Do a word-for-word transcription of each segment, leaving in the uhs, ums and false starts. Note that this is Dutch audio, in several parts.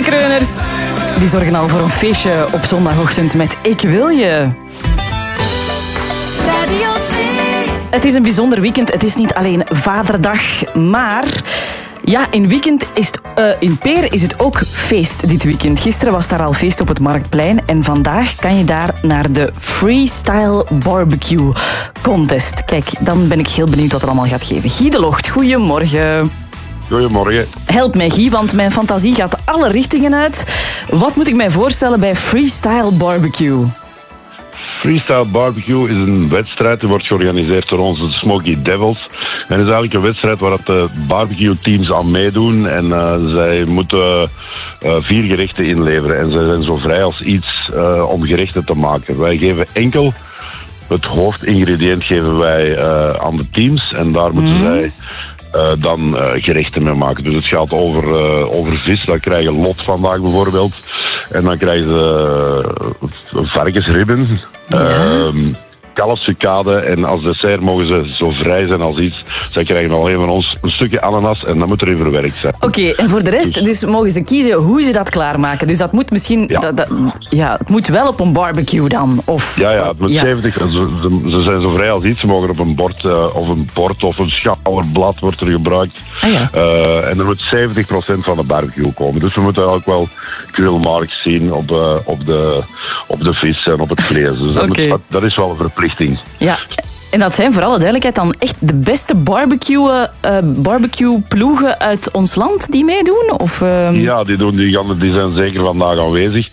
Kreuners. Die zorgen al voor een feestje op zondagochtend met Ik Wil Je. Radio twee. Het is een bijzonder weekend. Het is niet alleen Vaderdag, maar... Ja, in, weekend is het, uh, in Peer is het ook feest dit weekend. Gisteren was daar al feest op het Marktplein. En vandaag kan je daar naar de Freestyle Barbecue Contest. Kijk, dan ben ik heel benieuwd wat er allemaal gaat geven. Guy de Locht, goedemorgen. Goedemorgen. Help mij, Guy, want mijn fantasie gaat alle richtingen uit. Wat moet ik mij voorstellen bij Freestyle Barbecue? Freestyle Barbecue is een wedstrijd die wordt georganiseerd door onze Smoky Devils. En het is eigenlijk een wedstrijd waar de barbecue teams aan meedoen. En uh, zij moeten uh, vier gerechten inleveren. En zij zijn zo vrij als iets uh, om gerechten te maken. Wij geven enkel het hoofdingrediënt geven wij uh, aan de teams. En daar moeten mm. zij... Uh, dan uh, gerechten mee maken. Dus het gaat over, uh, over vis. Dan krijg je lot vandaag bijvoorbeeld. En dan krijgen ze uh, varkensribben. Ja. Uh, kalfssucade. En als dessert mogen ze zo vrij zijn als iets. Zij krijgen alleen van ons een stukje ananas en dat moet erin verwerkt zijn. Oké, okay, en voor de rest dus... dus mogen ze kiezen hoe ze dat klaarmaken. Dus dat moet misschien... Ja. Dat, dat, ja, het moet wel op een barbecue dan. Of, ja, ja, het moet ja. zeventig... Ze, ze, ze zijn zo vrij als iets. Ze mogen op een bord uh, of een bord of een schouderblad wordt er gebruikt. Ah, ja. uh, en er moet zeventig procent van de barbecue komen. Dus we moeten ook wel grillmarks zien op, uh, op, de, op de vis en op het vlees. Dus dat, okay. moet, dat is wel een verplichting. Ja. En dat zijn voor alle duidelijkheid dan echt de beste barbecue, uh, barbecue ploegen uit ons land die meedoen? Of, uh... Ja, die, doen, die, gaan, die zijn zeker vandaag aanwezig.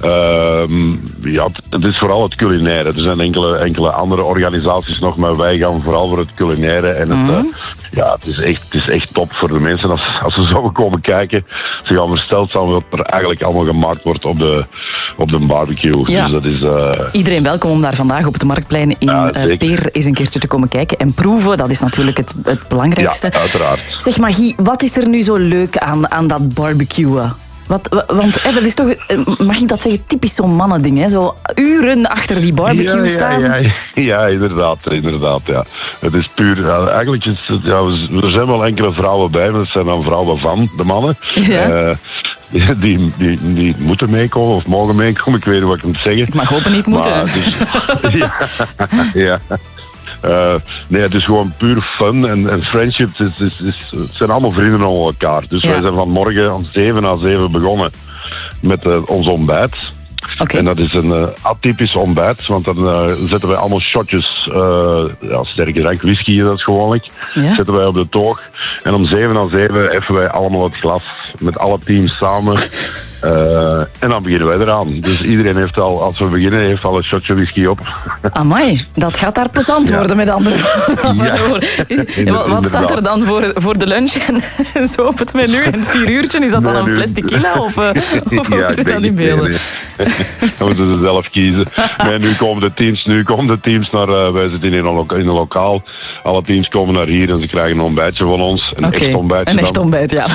Uh, ja, het is vooral het culinaire. Er zijn enkele, enkele andere organisaties nog, maar wij gaan vooral voor het culinaire. En het, mm-hmm. uh, ja, het, is echt, het is echt top voor de mensen als, als ze zouden komen kijken. Ze gaan versteld zijn wat er eigenlijk allemaal gemaakt wordt op de, op de barbecue. Ja. Dus dat is, uh... Iedereen welkom om daar vandaag op het Marktplein in ja, uh, Peer eens een keertje te komen kijken en proeven. Dat is natuurlijk het, het belangrijkste. Ja, uiteraard. Zeg maar, Guy, wat is er nu zo leuk aan, aan dat barbecuen? Wat, want hè, dat is toch, mag ik dat zeggen, typisch zo'n mannending, hè? Zo uren achter die barbecue ja, ja, staan. Ja, ja, ja, inderdaad, inderdaad, ja. Het is puur, ja, eigenlijk is het, ja, er zijn wel enkele vrouwen bij, maar dat zijn dan vrouwen van de mannen. Ja. Uh, Die, die, die moeten meekomen of mogen meekomen, ik weet niet wat ik moet zeggen. Ik mag hopen niet moeten. Maar, dus, ja, ja. Uh, nee, het is gewoon puur fun en, en friendship. Het, is, is, is, het zijn allemaal vrienden onder elkaar. Dus ja. wij zijn vanmorgen om zeven à zeven begonnen met uh, ons ontbijt. Okay. En dat is een uh, atypisch ontbijt, want dan uh, zetten wij allemaal shotjes, uh, ja, sterke drank, whisky is dat gewoonlijk, ja. zetten wij op de toog. En om zeven à zeven heffen wij allemaal het glas met alle teams samen. Uh, en dan beginnen wij eraan. Dus iedereen heeft al, als we beginnen, heeft al een shotje whisky op. Amai, dat gaat daar plezant ja. worden met andere woorden. Ja, wat, wat staat er dan voor, voor de lunch en zo op het menu? En het vier uurtje, is dat dan nee, een fles tequila? Of, uh, of ja, moet je dat niet beelden? Nee, nee. Dan moeten ze zelf kiezen. Nee, nu komen de teams, nu komen de teams naar... Uh, wij zitten in een, lo- in een lokaal. Alle teams komen naar hier en ze krijgen een ontbijtje van ons. Een okay. echt ontbijtje. Een echt ontbijt, ja.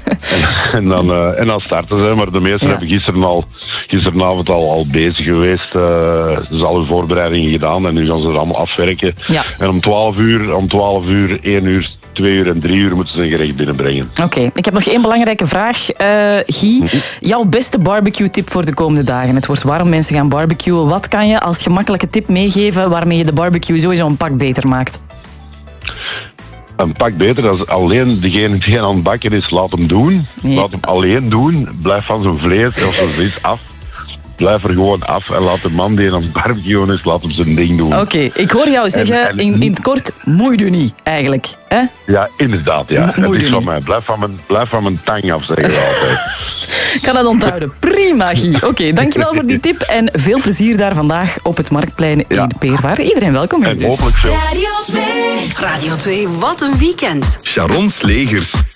En, en, dan, uh, en dan starten ze. Maar de meesten ja. hebben gisteren al, gisteravond al, al bezig geweest. Uh, dus al hun voorbereidingen gedaan. En nu gaan ze er allemaal afwerken. Ja. En om twaalf uur, om twaalf uur, één uur, twee uur en drie uur moeten ze een gerecht binnenbrengen. Oké, okay. Ik heb nog één belangrijke vraag. Uh, Guy, mm-hmm. jouw beste barbecue-tip voor de komende dagen? Het wordt warm, mensen gaan barbecuen. Wat kan je als gemakkelijke tip meegeven waarmee je de barbecue sowieso een pak beter maakt? Een pak beter als alleen degene die aan het bakken is, laat hem doen. Nee. Laat hem alleen doen. Blijf van zijn vlees of zijn vis af. Blijf er gewoon af en laat de man die aan het barbecuen is, laat hem zijn ding doen. Oké, okay. Ik hoor jou zeggen, en, en, in, in het kort, moeit u niet, eigenlijk. Hè? Ja, inderdaad, ja. Mo- het is van mij. Blijf van mijn, blijf van mijn tang af, zeggen we altijd. Ik kan dat onthouden. Prima, Guy. Oké, okay, dankjewel voor die tip en veel plezier daar vandaag op het Marktplein ja. in Peer, waar iedereen welkom is. En hopelijk veel. Radio twee. Radio twee, wat een weekend. Sharon Slegers.